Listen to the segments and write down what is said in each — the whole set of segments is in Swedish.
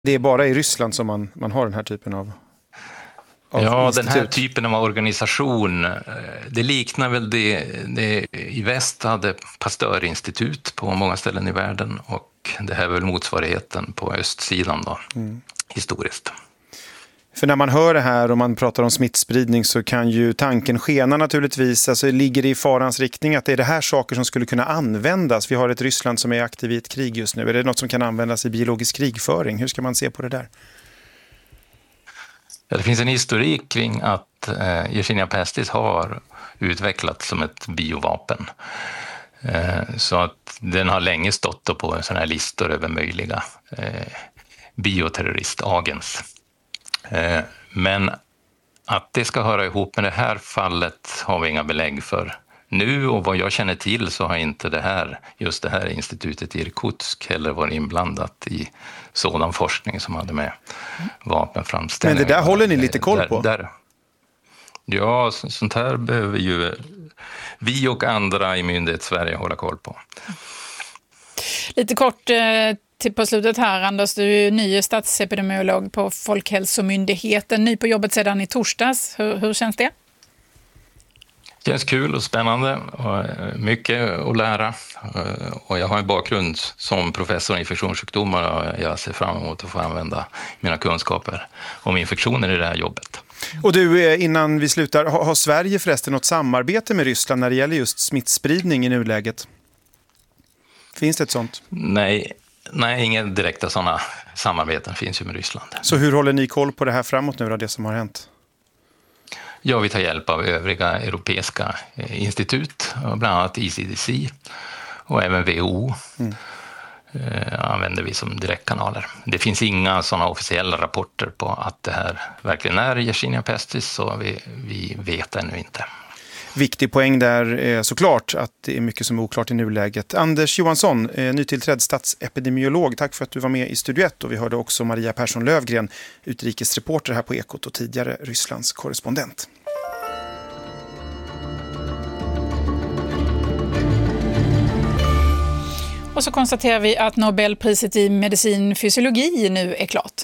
Det är bara i Ryssland som man har den här typen av ja, institut. den här typen av organisation, det liknar väl det i väst hade Pastörinstitut på många ställen i världen, och det här är väl motsvarigheten på östsidan då, historiskt. För när man hör det här och man pratar om smittspridning så kan ju tanken skena naturligtvis. Alltså ligger det i farans riktning att det är det här saker som skulle kunna användas? Vi har ett Ryssland som är aktiv i ett krig just nu. Är det något som kan användas i biologisk krigföring? Hur ska man se på det där? Ja, det finns en historik kring att Yersinia pestis har utvecklats som ett biovapen. Så att den har länge stått på en sån här listor över möjliga bioterroristagens. Men att det ska höra ihop med det här fallet har vi inga belägg för nu, och vad jag känner till så har inte just det här institutet i Irkutsk heller varit inblandat i sådan forskning som hade med vapenframställning. Men det där håller ni lite koll på? Ja, sånt här behöver ju vi och andra i myndighet-Sverige hålla koll på. Lite kort på slutet här, Anders, du är ju ny statsepidemiolog på Folkhälsomyndigheten, ny på jobbet sedan i torsdags. Hur känns det? Det känns kul och spännande och mycket att lära. Och jag har en bakgrund som professor i infektionssjukdomar och jag ser fram emot att få använda mina kunskaper om infektioner i det här jobbet. Och du, innan vi slutar, har Sverige förresten något samarbete med Ryssland när det gäller just smittspridning i nuläget? Finns det ett sånt? Nej, inga direkta sådana samarbeten finns ju med Ryssland. Så hur håller ni koll på det här framåt nu då, det som har hänt? Ja, vi tar hjälp av övriga europeiska institut, bland annat ECDC och även WHO använder vi som direktkanaler. Det finns inga sådana officiella rapporter på att det här verkligen är Yersinia pestis, så vi vet ännu inte. Viktig poäng där är såklart att det är mycket som är oklart i nuläget. Anders Johansson, nytillträdd statsepidemiolog, tack för att du var med i Studio 1, och vi hörde också Maria Persson Lövgren, utrikesreporter här på Ekot och tidigare Rysslands korrespondent. Och så konstaterar vi att Nobelpriset i medicinfysiologi nu är klart.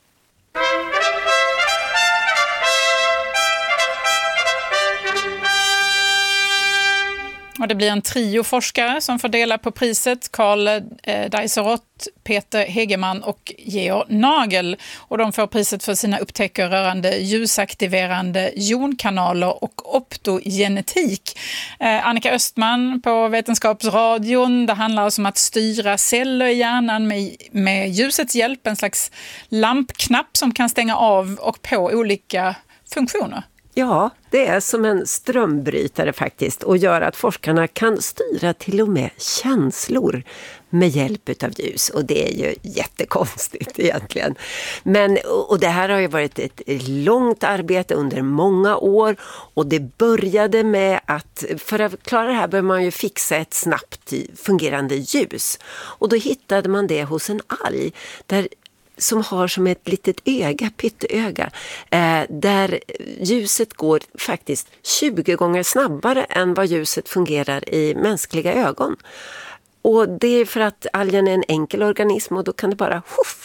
Och det blir en trio forskare som får dela på priset. Carl Deiserot, Peter Hegeman och Georg Nagel. Och de får priset för sina upptäckter rörande ljusaktiverande jonkanaler och optogenetik. Annika Östman på Vetenskapsradion. Det handlar alltså om att styra celler i hjärnan med ljusets hjälp. En slags lampknapp som kan stänga av och på olika funktioner. Ja, det är som en strömbrytare faktiskt, och gör att forskarna kan styra till och med känslor med hjälp av ljus. Och det är ju jättekonstigt egentligen. Och det här har ju varit ett långt arbete under många år, och det började med att för att klara det här behöver man ju fixa ett snabbt fungerande ljus. Och då hittade man det hos en alg som har som ett litet pytteöga, där ljuset går faktiskt 20 gånger snabbare än vad ljuset fungerar i mänskliga ögon. Och det är för att algen är en enkel organism, och då kan det bara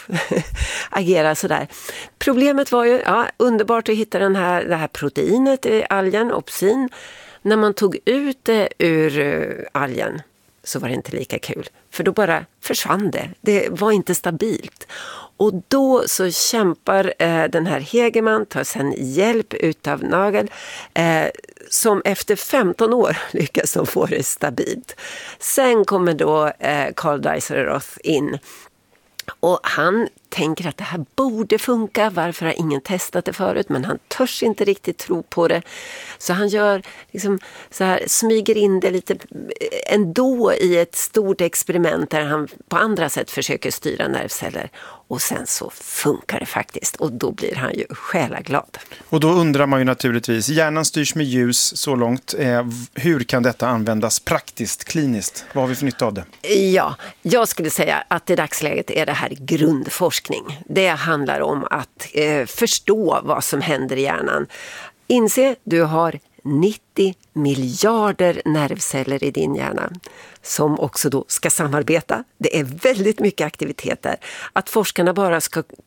agera sådär. Problemet var ju, underbart att hitta det här proteinet i algen, opsin. När man tog ut det ur algen så var det inte lika kul, för då bara försvann det. Det var inte stabilt. Och då så kämpar den här Hegeman, tar sen hjälp utav Nagel, som efter 15 år lyckas de få det stabilt. Sen kommer då Carl Deiserot in, och han tänker att det här borde funka. Varför har ingen testat det förut? Men han törs inte riktigt tro på det. Så han gör liksom så här, smyger in det lite ändå i ett stort experiment där han på andra sätt försöker styra nervceller. Och sen så funkar det faktiskt, och då blir han ju själaglad. Och då undrar man ju naturligtvis, hjärnan styrs med ljus så långt. Hur kan detta användas praktiskt, kliniskt? Vad har vi för nytta av det? Ja, jag skulle säga att i dagsläget är det här grundforskning. Det handlar om att förstå vad som händer i hjärnan. Inse, du har 90 miljarder nervceller i din hjärna som också då ska samarbeta. Det är väldigt mycket aktiviteter. Att forskarna bara ska